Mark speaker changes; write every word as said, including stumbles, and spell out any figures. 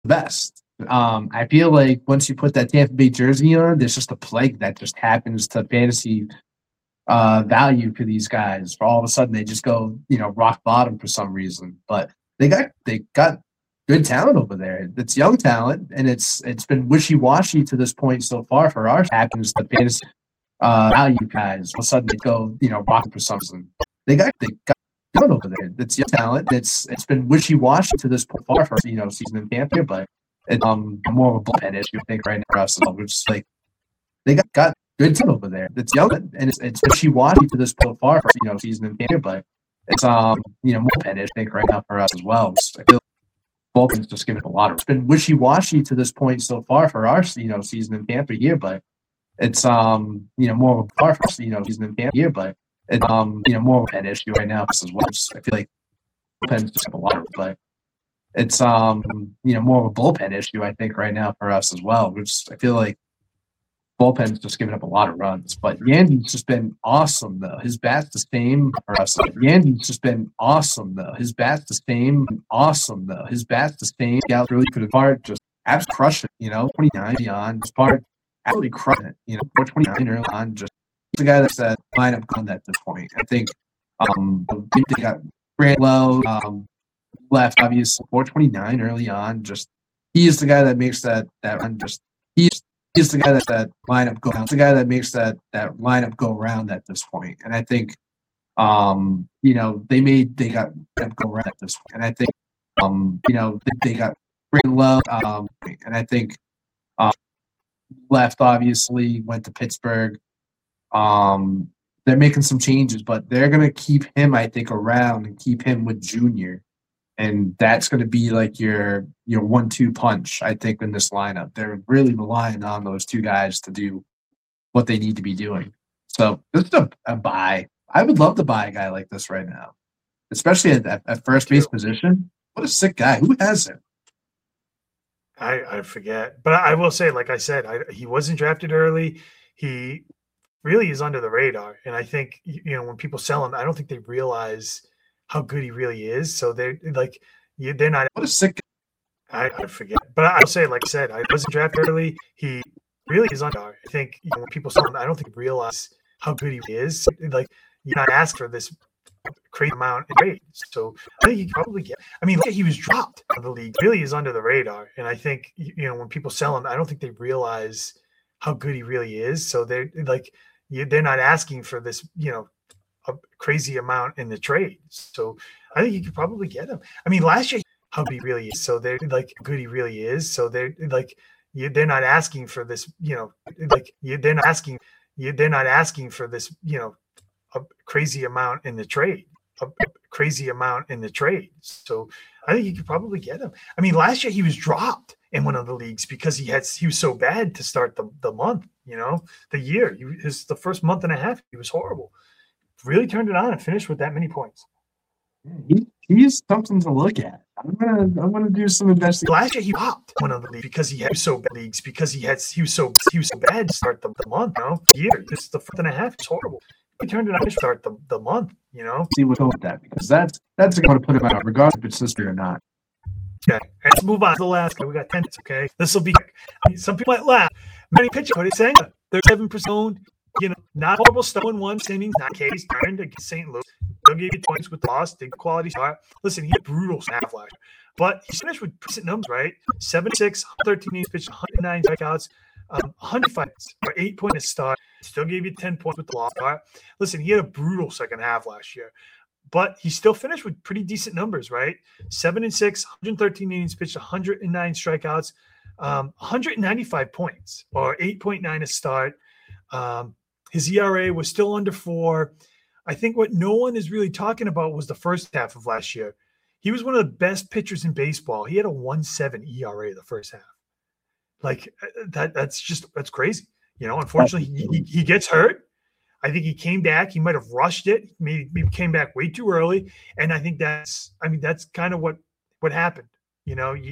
Speaker 1: best. Um, I feel like once you put that Tampa Bay jersey on, there's just a plague that just happens to fantasy uh, value for these guys. For all of a sudden, they just go, you know, rock bottom for some reason. But they got they got good talent over there. It's young talent, and it's it's been wishy washy to this point so far for our happens to fantasy uh, value guys. All of a sudden, they go, you know, rock for some reason. They got they got talent over there. It's young talent. It's it's been wishy washy to this point far for you know season in Tampa, but it's um more of a bullpen issue. I think right now for us, which is like they got got good talent over there. It's young and it's it's wishy washy to this point far for you know season in Tampa, but it's um you know more bullpen issue. I think right now for us as well. I feel bullpen's just giving a lot of. It's been wishy washy to this point so far for our you know season in Tampa here, but it's um you know more of a far for you know season in Tampa here, but it's um you know more of a bullpen issue right now as well. I feel like bullpen's just have a lot of, but it's um you know more of a bullpen issue I think right now for us as well. Which I feel like bullpen's just giving up a lot of runs. But Yandy's just been awesome though. His bat's the same for us. Yandy's just been awesome though. His bat's the same. Awesome though. His bat's the same. Yeah, really for the part, just absolutely crushing it. You know, twenty-nine beyond. His part absolutely crushing it. You know, four twenty-nine early on. Just he's the guy that's that lineup gun at this point. I think um they got Grant Lowe um left obviously four twenty-nine early on. Just he is the guy that makes that that run. Just he's He's the guy that that lineup go down. The guy that makes that that lineup go around at this point. And I think, um, you know, they made they got them go around at this point. And I think, um, you know, they, they got Brandon Lowe. Um, and I think, um, left obviously went to Pittsburgh. Um, they're making some changes, but they're gonna keep him, I think, around and keep him with Junior. And that's going to be like your your one two punch, I think, in this lineup. They're really relying on those two guys to do what they need to be doing. So this is a, a buy. I would love to buy a guy like this right now, especially at, at, at first base position. What a sick guy. Who has him?
Speaker 2: I, I forget. But I will say, like I said, I, he wasn't drafted early. He really is under the radar. And I think, you know, when people sell him, I don't think they realize – how good he really is. So they're like, you, they're not.
Speaker 1: What a sick.
Speaker 2: I, I forget, but I'll say, like I said, I wasn't drafted early. He really is on. I think you know, when people saw him, I don't think they realize how good he is. Like you're not asked for this crazy amount of trades. So I think he could probably get. I mean, he was dropped out of the league. Really is under the radar, and I think you know when people sell him, I don't think they realize how good he really is. So they're like, you, they're not asking for this, you know. A crazy amount in the trade. So I think you could probably get him. I mean, last year, how good he really is. So they're like, good he really is. So they're like, you, they're not asking for this, you know, like you, they're not asking, you, they're not asking for this, you know, a crazy amount in the trade, a, a crazy amount in the trade. So I think you could probably get him. I mean, last year he was dropped in one of the leagues because he had, he was so bad to start the, the month, you know, the year. He, his, the first month and a half, he was horrible. Really turned it on and finished with that many points.
Speaker 1: He, he's something to look at. I'm gonna I'm gonna do some investigation.
Speaker 2: Last year he popped one of the leagues because he had so bad leagues because he had he was so he was so bad to start the, the month, you know. Year. This the first and a half is horrible. He turned it on to start the, the month, you know.
Speaker 1: See what's going with that because that's that's going to put him out regardless if it's history or not.
Speaker 2: Okay, let's move on to the last guy. We got ten minutes, okay? This will be some people might laugh. Many pitchers, what are you saying? They're seven percent owned. You know, not horrible stuff in one innings, not case turned against Saint Louis. They'll give you points with the loss, big quality start. Listen, he had brutal half last year. But he's finished with decent numbers, right? seventy-six, thirteen innings pitched, one hundred nine strikeouts, um, one hundred fights, or eight point at start. Still gave you ten points with the loss start. Listen, he had a brutal second half last year. But he still finished with pretty decent numbers, right? seven and six, one hundred thirteen innings pitched, one hundred nine strikeouts, um, one hundred ninety-five points, or eight point nine a start. Um, His E R A was still under four. I think what no one is really talking about was the first half of last year. He was one of the best pitchers in baseball. He had a one point seven E R A the first half. Like that, that's just, that's crazy. You know, unfortunately, he, he, he gets hurt. I think he came back. He might have rushed it. Maybe he came back way too early. And I think that's, I mean, that's kind of what, what happened. You know, you,